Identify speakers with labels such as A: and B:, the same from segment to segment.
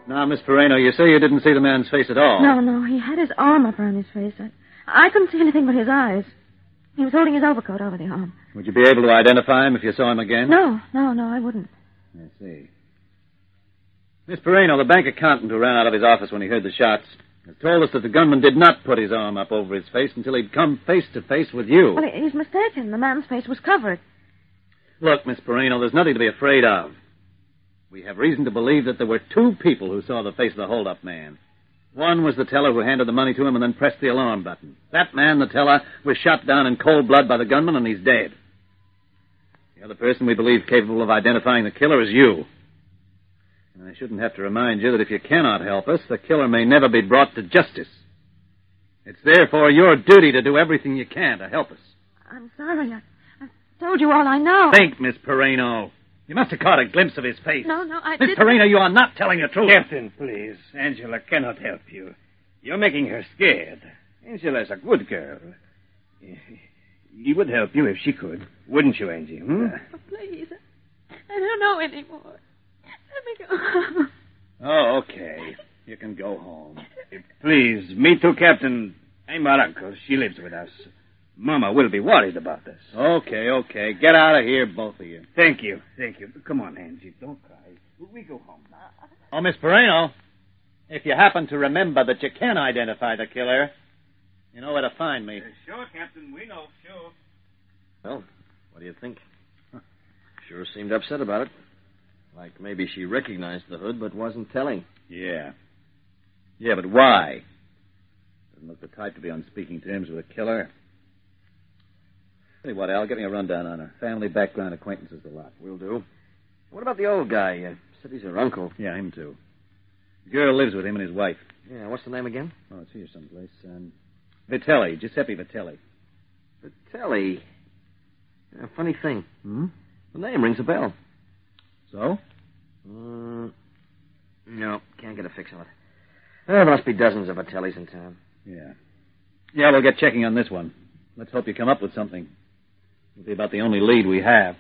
A: Now, Miss Pereno, you say you didn't see the man's face at all.
B: No. He had his arm up around his face. I couldn't see anything but his eyes. He was holding his overcoat over the arm.
A: Would you be able to identify him if you saw him again?
B: No, I wouldn't.
A: I see. Miss Pereno, the bank accountant who ran out of his office when he heard the shots has told us that the gunman did not put his arm up over his face until he'd come face to face with you.
B: Well, he's mistaken. The man's face was covered.
A: Look, Miss Pereno, there's nothing to be afraid of. We have reason to believe that there were two people who saw the face of the hold-up man. One was the teller who handed the money to him and then pressed the alarm button. That man, the teller, was shot down in cold blood by the gunman, and he's dead. The other person we believe capable of identifying the killer is you. And I shouldn't have to remind you that if you cannot help us, the killer may never be brought to justice. It's therefore your duty to do everything you can to help us.
B: I'm sorry. I told you all I know.
A: Think, Miss Pereno. You must have caught a glimpse of his face.
B: No, I didn't.
A: Miss Pereno, you are not telling the truth.
C: Captain, please. Angela cannot help you. You're making her scared. Angela's a good girl. He would help you if she could. Wouldn't you, Angie?
B: Oh, please. I don't know anymore. Let me go.
A: Oh, okay. You can go home.
C: Please, me too, Captain. I'm her uncle. She lives with us. Mama will be worried about us.
A: Okay. Get out of here, both of you.
C: Thank you. Come on, Angie. Don't cry. We go home now.
A: Oh, Miss Pereno, if you happen to remember that you can identify the killer, you know where to find me.
C: Sure, Captain. We know. Sure.
D: Well, what do you think? Sure seemed upset about it. Like maybe she recognized the hood but wasn't telling.
A: Yeah, but why? Doesn't look the type to be on speaking terms with a killer. Tell you what, Al, give me a rundown on her. Family, background, acquaintances, the lot.
D: Will do. What about the old guy? Said he's her uncle.
A: Yeah, him too. The girl lives with him and his wife.
D: Yeah, what's the name again?
A: Oh, it's here someplace. Vitelli, Giuseppe Vitelli.
D: Vitelli. Funny thing.
A: Hmm?
D: The name rings a bell.
A: So?
D: No, can't get a fix on it. There must be dozens of Vitellis in town.
A: Yeah, we'll get checking on this one. Let's hope you come up with something. It'll be about the only lead we have.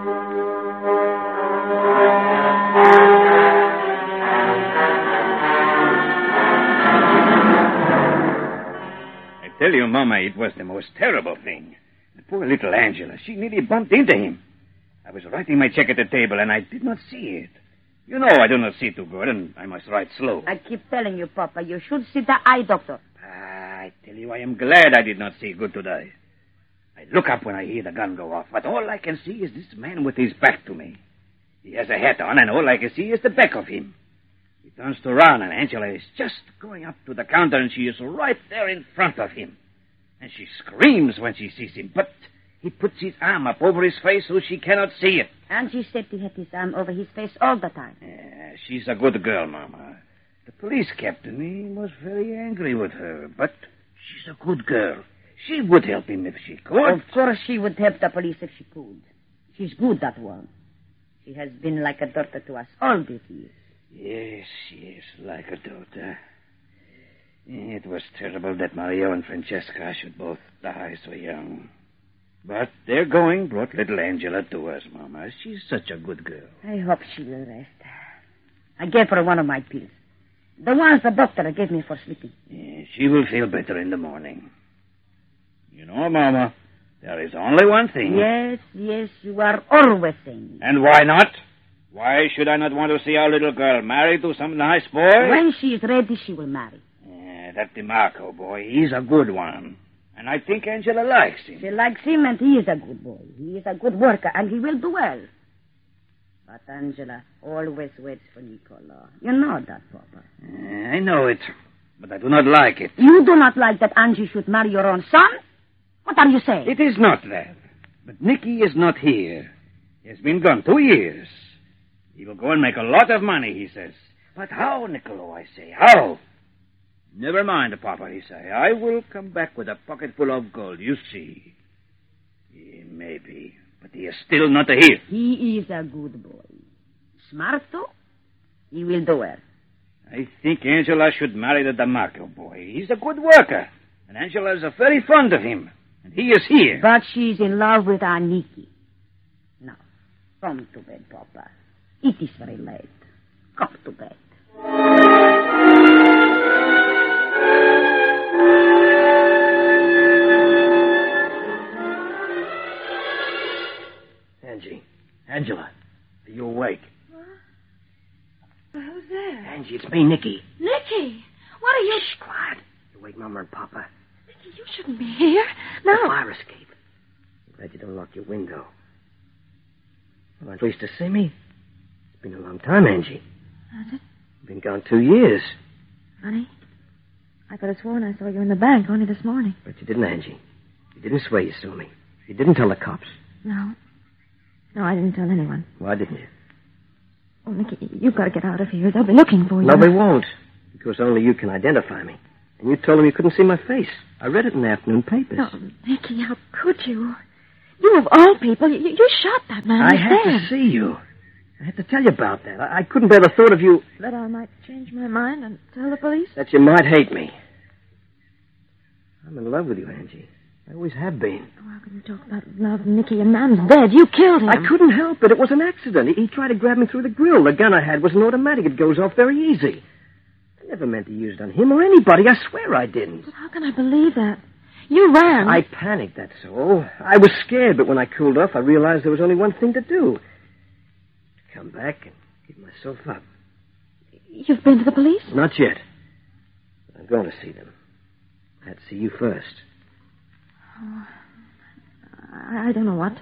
C: I tell you, Mama, it was the most terrible thing. The poor little Angela, she nearly bumped into him. I was writing my check at the table, and I did not see it. You know I do not see too good, and I must write slow.
E: I keep telling you, Papa, you should see the eye doctor.
C: I tell you, I am glad I did not see good today. I look up when I hear the gun go off, but all I can see is this man with his back to me. He has a hat on, and all I can see is the back of him. He turns to run, and Angela is just going up to the counter, and she is right there in front of him. And she screams when she sees him, but he puts his arm up over his face so she cannot see it.
E: And she said he had his arm over his face all the time.
C: She's a good girl, Mama. The police captain, he was very angry with her, but she's a good girl. She would help him if she could.
E: Of course she would help the police if she could. She's good, that one. She has been like a daughter to us all these years.
C: Yes, like a daughter. It was terrible that Mario and Francesca should both die so young. But their going brought little Angela to us, Mama. She's such a good girl.
E: I hope she will rest. I gave her one of my pills. The ones the doctor gave me for sleeping.
C: She will feel better in the morning. You know, Mama, there is only one thing.
E: Yes, you are always saying.
C: And why not? Why should I not want to see our little girl married to some nice boy?
E: When she is ready, she will marry.
C: That DeMarco boy, he's a good one. And I think Angela likes him.
E: She likes him, and he is a good boy. He is a good worker, and he will do well. But Angela always waits for Nicola. You know that, Papa.
C: I know it, but I do not like it.
E: You do not like that Angie should marry your own son? What are you saying?
C: It is not that. But Nicky is not here. He has been gone 2 years. He will go and make a lot of money, he says. But how, Niccolo, I say, how? Never mind, Papa, he say. I will come back with a pocket full of gold, you see. Maybe, but he is still not here.
E: He is a good boy. Smart, too. He will do well.
C: I think Angela should marry the DeMarco boy. He's a good worker, and Angela is very fond of him, and he is here.
E: But she's in love with our Nicky. Now, come to bed, Papa. It is very late. Come to bed.
B: there?
F: Angie, it's me, Nicky.
B: Nicky! What are you...
F: Shh, quiet. You wake Mama and Papa.
B: Nicky, you shouldn't be here. No.
F: The fire escape. I'm glad you don't lock your window. Well, at least to see me. It's been a long time, Angie.
B: Has it?
F: You've been gone 2 years.
B: Funny. I could have sworn I saw you in the bank only this morning.
F: But you didn't, Angie. You didn't swear you saw me. You didn't tell the cops.
B: No. No, I didn't tell anyone.
F: Why didn't you?
B: Oh, Nicky, you've got to get out of here. They'll be looking for you.
F: No, they won't. Because only you can identify me. And you told them you couldn't see my face. I read it in the afternoon papers.
B: Oh, Nicky, how could you? You, of all people, you shot that man.
F: I had to see you. I had to tell you about that. I couldn't bear the thought of you...
B: That I might change my mind and tell the police?
F: That you might hate me. I'm in love with you, Angie. I always have been.
B: Oh, how can you talk about love, Nicky? A man's dead. You killed him.
F: I couldn't help it. It was an accident. He tried to grab me through the grill. The gun I had was an automatic. It goes off very easy. I never meant to use it on him or anybody. I swear I didn't.
B: But how can I believe that? You ran.
F: I panicked, that's all. I was scared, but when I cooled off, I realized there was only one thing to do. To come back and give myself up.
B: You've been to the police?
F: Not yet. But I'm going to see them. I had to see you first.
B: Oh, I don't know what to